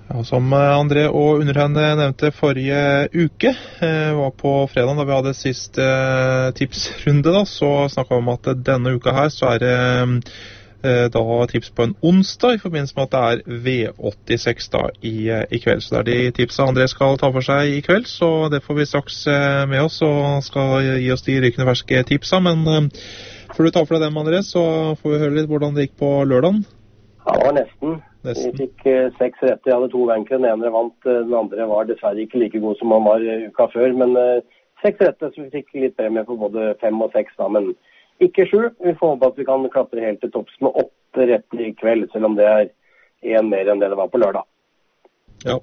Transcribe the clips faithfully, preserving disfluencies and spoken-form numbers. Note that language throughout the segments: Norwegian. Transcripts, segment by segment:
Ja, som André og undertegnede nevnte forrige uke, eh, var på fredag da vi hadde siste eh, tipsrunde, da, så snakket vi om at denne uka her så er det eh, da tips på en onsdag i forbindelse med at det er V åttiseks da i, i kveld. Så det er de tipsene André skal ta for seg i kveld, så det får vi straks eh, med oss og skal gi oss de rykende ferske tipsa. Men eh, før du tar for deg dem, André, så får vi høre litt hvordan det gikk på lørdagen. Ja, det var nesten. Nesten. Vi fikk uh, seks rette, jeg hadde to bankere, den ene vant, uh, den andre var dessverre ikke like god som han var uh, uka før, men uh, seks rette, så vi fikk litt premie på både fem og seks da, men ikke sju. Vi får håpe at vi kan klatre helt til topps med åtte rette i kveld, selv om det er en mer enn det det var på lørdag. Ja.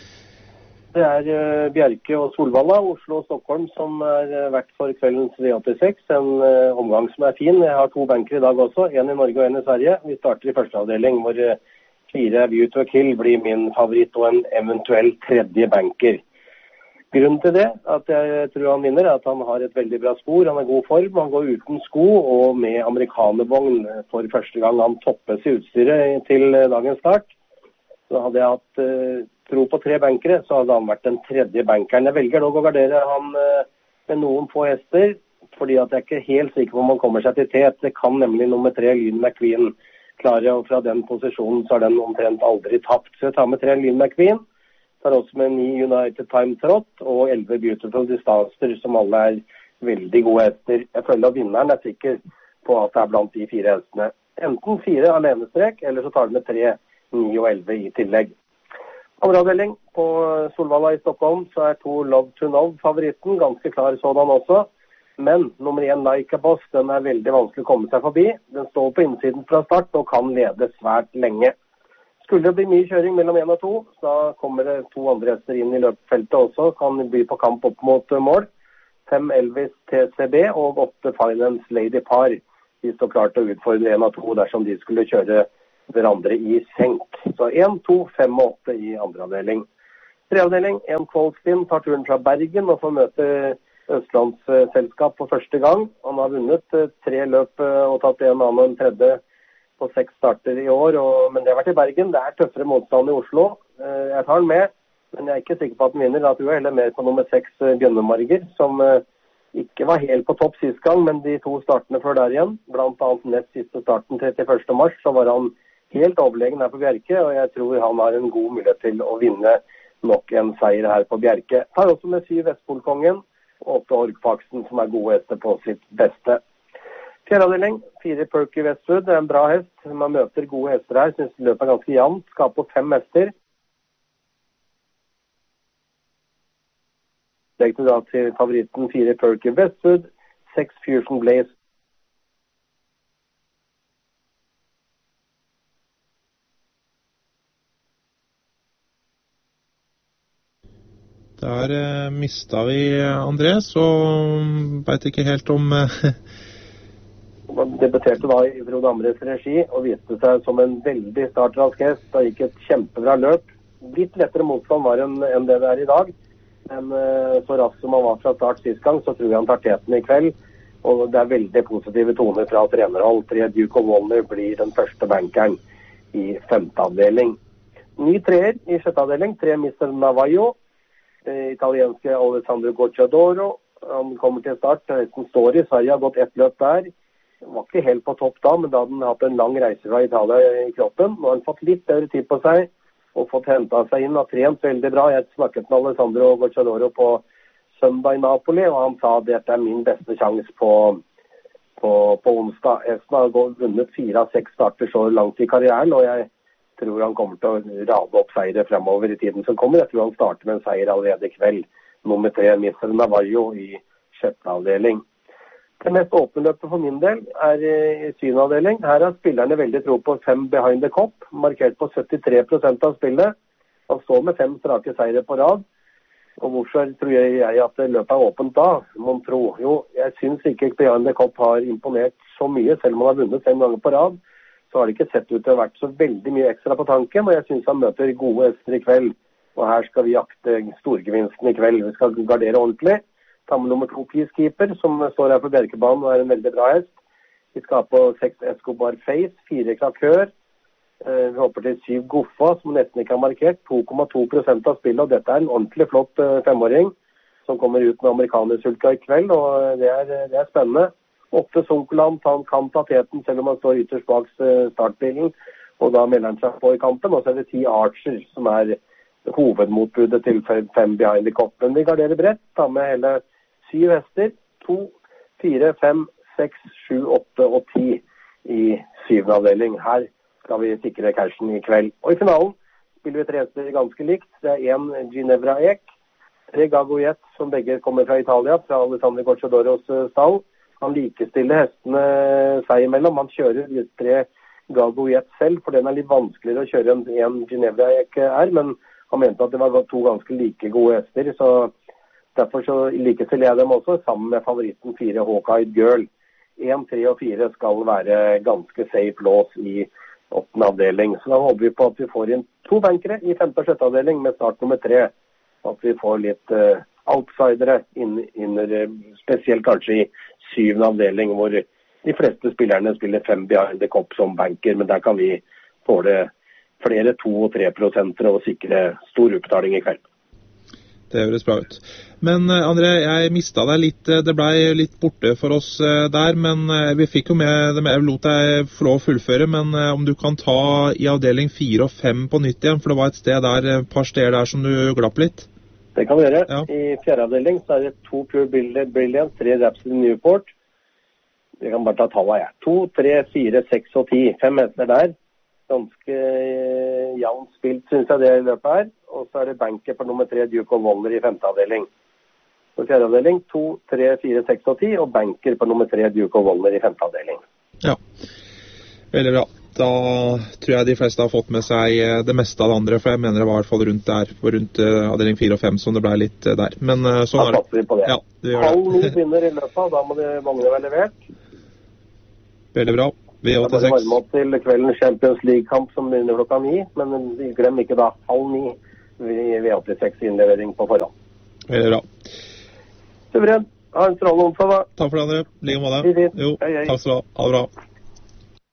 Det er uh, Bjerke og Solvalla, Oslo og Stockholm, som er uh, vært for kveldens V åttiseks, en uh, omgang som er fin. Jeg har to bankere i dag også, en i Norge og en i Sverige. Vi starter i første avdeling, hvor uh, fire View to Kill blir min favoritt og en eventuell tredje banker. Grunnen til det, at jeg tror han vinner, er at han har et veldig bra spor, han har god form, han går uten sko og med amerikanervogn for første gang han toppes i utstyret til dagens start. Så hadde jeg hatt uh, tro på tre bankere, så hadde han vært den tredje bankeren. Jeg velger dog å gardere han uh, med noen få hester, fordi at jeg er ikke helt sikker på om han kommer seg til tet. Det kan nemlig nummer tre, Lyn McQueen, klare, og fra den posisjonen så er den omtrent aldri tapt. Så jeg tar med tre Lyn McQueen, tar også med ni United Time Trot og elleve Beautiful Disaster, som alle er veldig gode hester. Jeg føler at vinneren er sikker på at det er blant de fire hestene. Enten fire alenestrek, eller så tar du med tre, ni og elleve i tillegg. Andre avdeling på Solvalla i Stockholm, så er to Love to Know favoritten, ganske klar sådan også. Men nummer én, Like a Boss, den er veldig vanskelig å komme seg forbi. Den står på innsiden fra start og kan lede svært lenge. Skulle det bli mye kjøring mellom én og to, så kommer det to andre hester inn i løpfeltet også, kan bli på kamp opp mot mål. Fem Elvis T C B og åtte Finance Lady Par. De står klart å utfordre én og to dersom de skulle kjøre hverandre i senk. Så én, to, fem og åtte i andre avdeling. Tre avdeling, en Kvoldspin tar turen fra Bergen og får møte Østlandsselskap for første gang. Han har vunnet tre løp og tatt en annen og en tredje på seks starter i år, og, men det har vært i Bergen. Det er tøffere motstand i Oslo. Jeg tar den med, men jeg er ikke sikker på at den vinner. Da tror jeg heller mer på nummer seks, Bjønnemarger, som ikke var helt på topp sist gang, men de to startene før der igjen, blant annet nest siste starten trettiførste mars, så var han helt overlegen her på Bjerke, og jeg tror han har en god mulighet til å vinne nok en seier her på Bjerke. Tar også med syv Vestpolkongen, og åtte Orgfaksen, som er gode hester på sitt beste. Fjerde avdeling, fire Perky Westwood, det er en bra hest. Man møter gode hester her, synes løpet er ganske jevnt, skal på fem hester. Legg til da til favoritten fire Perky Westwood, seks Fusion Blaze. Der eh, mistet vi André, så vet ikke helt om... Eh... Han debuterte da i Frode Amres regi og viste seg som en veldig startrask hest. Det gikk et kjempebra løp. Litt lettere motstand var enn, enn det det er i dag. Men eh, så raskt som han var fra start sist gang, så tror jeg han tar teten i kveld. Og det er veldig positive toner fra trenerhold. Tre Duke of Waller blir den første bankeren i femte avdeling. Ny treer i sjette avdeling, tre mister Navajo. Italienske Alessandro Gocciadoro, han kommer til start, hesten står i Sverige, har gått ett løp der, var ikke helt på topp da, men da hadde han hatt en lang reise fra Italia i kroppen. Nå har han fått litt bedre tid på seg, og fått hentet seg inn, har trent veldig bra. Jeg snakket med Alessandro Gocciadoro på søndag i Napoli, og han sa at dette er min beste sjans på, på, på onsdag. Hesten har vunnet fire av seks starter så langt i karrieren, og jeg tror han kommer til å rade opp seire fremover i tiden som kommer. Jeg tror han starter med en seier allerede i kveld. Nummer tre, mister Navajo i sjette avdeling. Det mest åpne løpet for min del er i syvende avdeling. Her er spillerne veldig tro på fem Behind the Cop, markert på syttitre prosent av spillet. Han står med fem strake seire på rad. Og hvorfor tror jeg at løpet er åpent da? Man tror jo, jeg synes ikke Behind the Cop har imponert så mye, selv om han har vunnet fem ganger på rad. Så har det ikke sett ut til å ha vært så veldig mye ekstra på tanken, og jeg synes han møter gode hester i kveld. Og her skal vi jakte storgevinsten i kveld. Vi skal gardere ordentlig. Ta med nummer to Peacekeeper, som står her på Bjerkebanen og er en veldig bra hest. Vi skal på seks Escobar Face, fire Krakør, Vi hopper til syv Goffa, som nesten ikke har markert, to komma to prosent av spillet, og dette er en ordentlig flott femåring som kommer ut med amerikanersulka i kveld, og det er, det er spennende. Åtte Sonkeland, han kan ta teten selv om han står ytterst bak startbilen, og da melder han seg på i kampen, og så er det ti Archer, som er hovedmotbudet til fem Behind the Cup. Men vi garderer bredt, ta med hele syv hester, to, fire, fem, seks, sju, åtte og ti i syvende avdeling. Her skal vi sikre cashen i kveld. Og i finalen spiller vi tre hester ganske likt. Det er en Ginevra Ek, tre Gagojet, som begge kommer fra Italia, fra Alessandro Corcedoros stall. Han likestiller hestene seg imellom. Han kjører de tre Gagojet selv, for den er litt vanskeligere å kjøre enn en Ginevra Ek er, men han mente at det var to ganske like gode hester, så derfor så likestiller jeg dem også, sammen med favoritten fire Hawkeye Girl. en, tre og fire skal være ganske safe lås i åttende avdeling. Så da håper vi på at vi får inn to bankere i femte og sjette avdeling med start nummer tre. At vi får litt uh, outsidere inn, inn, spesielt kanskje i syvende avdeling, hvor de fleste spillerne spiller fem Behind the Cup som banker, men der kan vi få det flere to- og tre prosenter og sikre stor utbetaling i kveld. Det høres bra ut. Men André, jeg mistet deg litt, det ble litt borte for oss der, men vi fikk jo med det, jeg lot deg få lov å fullføre, men om du kan ta i avdeling fire og fem på nytt igjen, for det var et sted der, et par steder der som du glapp litt. Det kan vi gjøre. Ja. I fjerde avdeling så er det to Pure Brilliant, tre Rhapsody Newport. Vi kan bare ta tallet, ja. To, tre, fire, seks og ti. Fem hester der. Ganske jevnt spilt, synes jeg det i løpet her. Og så er det banker på nummer tre, Duke of Waller i femte avdeling. På fjerde avdeling, to, tre, fire, seks og ti, og banker på nummer tre, Duke of Waller i femte avdeling. Ja, veldig bra. Da tror jeg de fleste har fått med seg det meste av det andre, for jeg mener det var i hvert fall rundt der, rundt avdeling fire og fem, som det ble litt der. Men sånn er det. Da satser vi på det. Ja, det gjør det. Halv ni begynner i løpet, da må det vognene være levert. Veldig bra. V åttiseks. Det er bare varme opp til kveldens Champions League-kamp som begynner klokka ni, men glem ikke da halv ni V åttiseks innlevering på forhånd. Veldig bra. Suveren, ha en strålende onsdag da. Takk for det, André. Like med deg. Jo, takk skal du ha. Ha det bra.